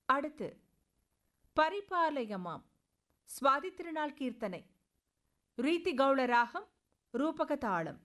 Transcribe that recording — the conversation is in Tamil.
அடுத்து பரிபாலயமாம் சுவாதி திருநாள் கீர்த்தனை ரீதி கௌள ராகம் ரூபக தாளம்.